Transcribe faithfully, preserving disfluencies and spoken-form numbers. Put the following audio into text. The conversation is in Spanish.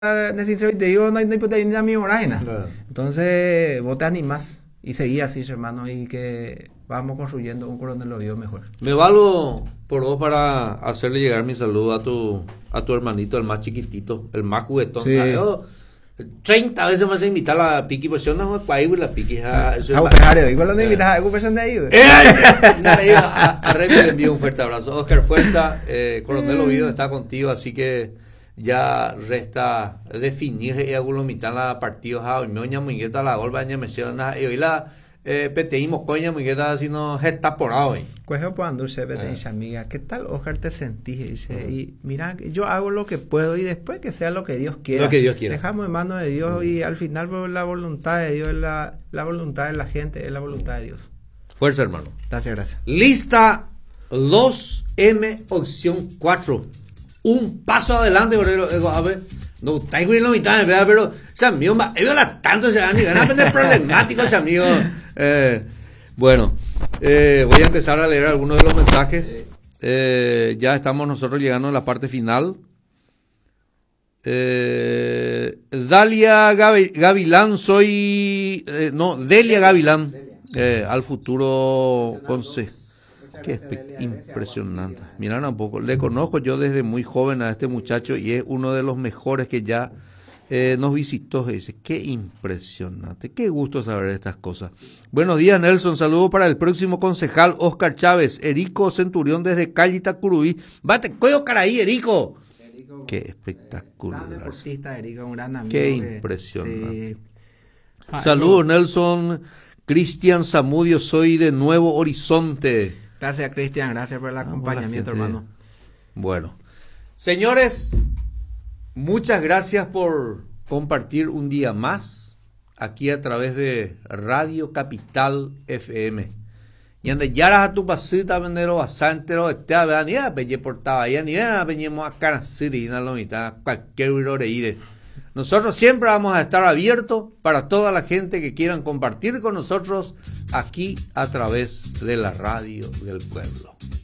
necesito te digo, no hay ni a mi horaria. Claro. Entonces, vos te animás y seguí así, hermano, y que vamos construyendo un Coronel Oviedo mejor. Me valgo por vos para hacerle llegar mi saludo a tu a tu hermanito, el más chiquitito, el más juguetón. Sí. Ah, yo, treinta veces me hace invitar a la Piqui, pues yo no me puedo ir la Piqui. Ah, eso es Ah, pa- pejario, igual no Eh. invitas a alguna persona de ahí, güey. Eh, no, le digo, a, a Remy le envío un fuerte abrazo. Oscar Fuerza, eh, Coronel Oviedo está contigo, así que ya resta definir y algunos mitad la partidos a hoy me oña muñeca la golba ña menciona y hoy la eh, peteímos coña muñeca sino está por hoy. Cuejo por andurse, vete, Ah. dice amiga, ¿qué tal, Oscar, te sentís? Dice, y mira, yo hago lo que puedo y después que sea lo que Dios quiera. Lo que Dios quiera. Dejamos en manos de Dios y al final pues, la voluntad de Dios es la, la voluntad de la gente, es la voluntad de Dios. Fuerza, hermano. Gracias, gracias. Lista dos M opción cuatro. Un paso adelante, pero, a ver, no está en la mitad, ¿verdad? Pero, o sea, amigo, es la tanto, se van a aprender problemáticos, amigo. Eh, bueno, eh, voy a empezar a leer algunos de los mensajes. Eh, ya estamos nosotros llegando a la parte final. Eh, Dalia Gavi- Gavilán, soy. Eh, no, Delia Gavilán, eh, al futuro consejo. Qué espe- impresionante. Mirar un poco. Le conozco yo desde muy joven a este muchacho y es uno de los mejores que ya eh, nos visitó. Dice, qué impresionante. Qué gusto saber estas cosas. Buenos días, Nelson. Saludo para el próximo concejal Oscar Chávez. Erico Centurión desde Calle Itacurubí. Bate, coyo caraí, Erico. Qué espectacular. Gran deportista, Erico, un gran amigo. Qué que- impresionante. sí. Saludos, Nelson. Cristian Zamudio, soy de Nuevo Horizonte. Gracias, Cristian, gracias por el Ah, acompañamiento, buena gente. hermano. Bueno, señores, muchas gracias por compartir un día más aquí a través de Radio Capital F M. Y ande ya a tu pasita vendero basantero este a ver ni a pelle portaba ya ni a peñemos a canasiri na lo mitad cualquier viroreire. Nosotros siempre vamos a estar abiertos para toda la gente que quieran compartir con nosotros aquí a través de la radio del pueblo.